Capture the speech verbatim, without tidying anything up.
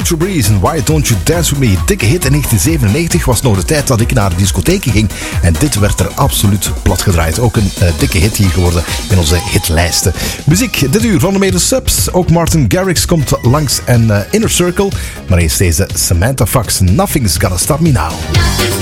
Future Breeze en Why Don't You Dance With Me. Dikke hit in negentien zevenennegentig was nog de tijd dat ik naar de discotheken ging. En dit werd er absoluut plat gedraaid. Ook een uh, dikke hit hier geworden in onze hitlijsten. Muziek, dit uur van de Made Subs. Ook Martin Garrix komt langs en uh, Inner Circle. Maar eerst deze Samantha Fox, Nothing's Gonna Stop Me Now.